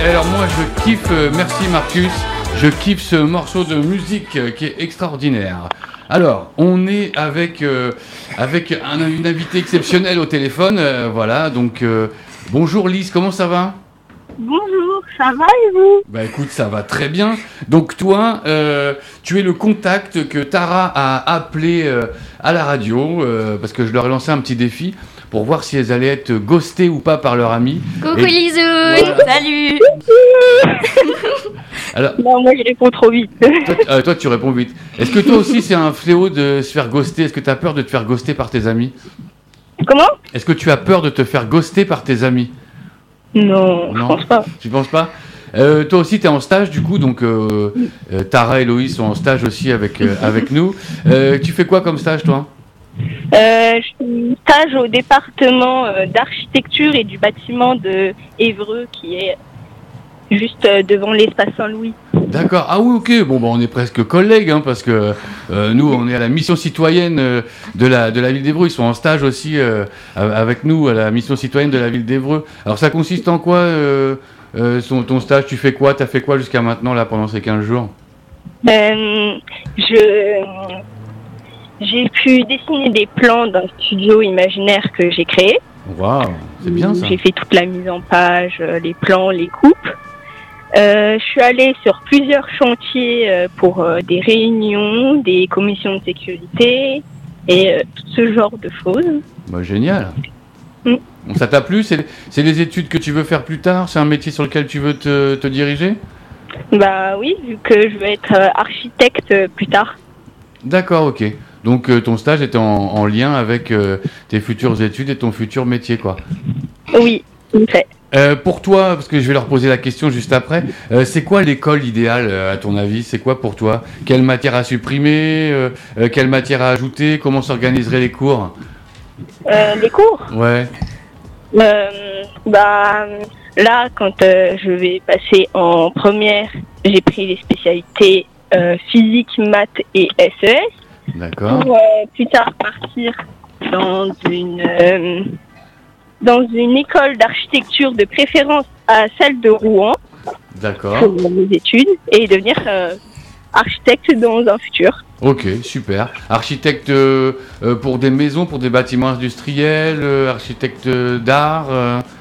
Alors moi je kiffe, merci Marcus, je kiffe ce morceau de musique qui est extraordinaire. Alors, on est avec une invitée exceptionnelle au téléphone, voilà, donc bonjour Lise, comment ça va? Bonjour, ça va et vous? Bah écoute, ça va très bien. Donc toi, tu es le contact que Tara a appelé à la radio, parce que je leur ai lancé un petit défi pour voir si elles allaient être ghostées ou pas par leur ami. Coucou Et- Lisouille, Voilà. salut. Alors, Non, moi je réponds trop vite. toi, tu réponds vite. Est-ce que toi aussi c'est un fléau de se faire ghoster? Est-ce que tu as peur de te faire ghoster par tes amis? Comment? Est-ce que tu as peur de te faire ghoster par tes amis? Non, je Non. pense pas. Tu penses pas? Toi aussi, tu es en stage du coup, donc Tara et Loïs sont en stage aussi avec nous. Tu fais quoi comme stage toi? Je suis stage au département d'architecture et du bâtiment de Évreux qui est juste devant l'espace Saint-Louis. D'accord. Ah oui, ok. Bon, bah, on est presque collègues, hein, parce que nous, on est à la mission citoyenne de la ville d'Évreux. Ils sont en stage aussi avec nous à la mission citoyenne de la ville d'Évreux. Alors, ça consiste en quoi ton stage? Tu fais quoi? T'as fait quoi jusqu'à maintenant, là, pendant ces 15 jours? J'ai pu dessiner des plans d'un studio imaginaire que j'ai créé. Waouh, c'est bien ça. J'ai fait toute la mise en page, les plans, les coupes. Je suis allée sur plusieurs chantiers pour des réunions, des commissions de sécurité et tout ce genre de choses. Bah, génial. Mm. Bon, ça t'a plu? C'est les études que tu veux faire plus tard? C'est un métier sur lequel tu veux te diriger? Bah oui, vu que je veux être architecte plus tard. D'accord, ok. Donc ton stage était en lien avec tes futures études et ton futur métier, quoi. Oui, tout à fait. Pour toi, parce que je vais leur poser la question juste après, c'est quoi l'école idéale à ton avis? C'est quoi pour toi? Quelle matière à supprimer? Quelle matière à ajouter? Comment s'organiseraient les cours? Les cours, Ouais, bah là, quand je vais passer en première, j'ai pris les spécialités physique, maths et SES. d'accord. Pour plus tard partir dans une école d'architecture de préférence à celle de Rouen D'accord. pour mes études et devenir architecte dans un futur. Ok, super. Architecte pour des maisons, pour des bâtiments industriels, architecte d'art.